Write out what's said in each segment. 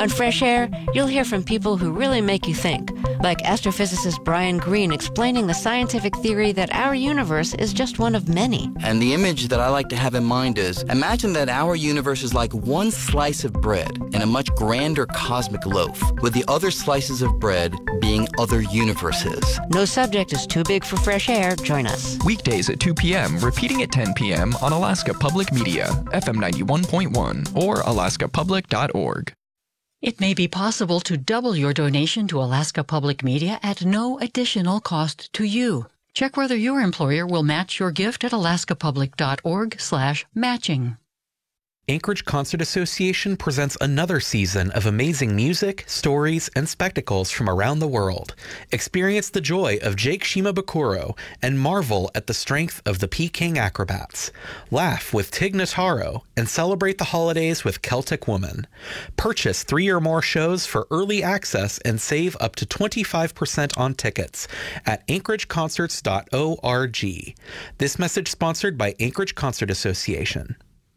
On Fresh Air, you'll hear from people who really make you think, like astrophysicist Brian Greene explaining the scientific theory that our universe is just one of many. And the image that I like to have in mind is, imagine that our universe is like one slice of bread in a much grander cosmic loaf, with the other slices of bread being other universes. No subject is too big for Fresh Air. Join us. Weekdays at 2 p.m., repeating at 10 p.m. on Alaska Public Media, FM 91.1 or alaskapublic.org. It may be possible to double your donation to Alaska Public Media at no additional cost to you. Check whether your employer will match your gift at alaskapublic.org/matching. Anchorage Concert Association presents another season of amazing music, stories, and spectacles from around the world. Experience the joy of Jake Shimabukuro and marvel at the strength of the Peking Acrobats. Laugh with Tig Notaro and celebrate the holidays with Celtic Woman. Purchase 3 or more shows for early access and save up to 25% on tickets at anchorageconcerts.org. This message sponsored by Anchorage Concert Association.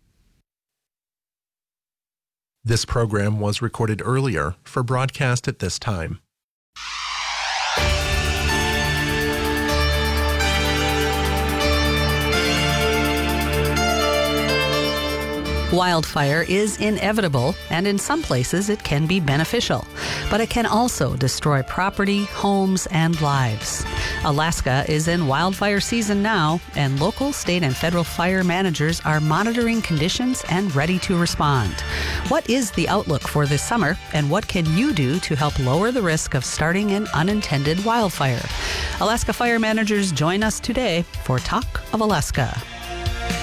This program was recorded earlier for broadcast at this time. Wildfire is inevitable, and in some places it can be beneficial. But it can also destroy property, homes, and lives. Alaska is in wildfire season now, and local, state, and federal fire managers are monitoring conditions and ready to respond. What is the outlook for this summer, and what can you do to help lower the risk of starting an unintended wildfire? Alaska fire managers join us today for Talk of Alaska.